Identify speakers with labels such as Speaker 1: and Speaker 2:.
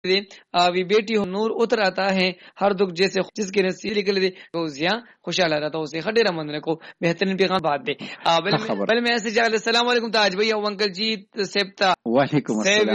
Speaker 1: We बेटी हो नूर उतर आता है हर दुख जैसे जिसके नसीब निकल दे तो जिया खुशहाल रहता उसे खडे रमंदन को बेहतरीन पैगाम बात दे। बल में ऐसे जाले अस्सलाम वालेकुम ताज भैया अंकल जी सेप्ता
Speaker 2: वालेकुम अस्सलाम।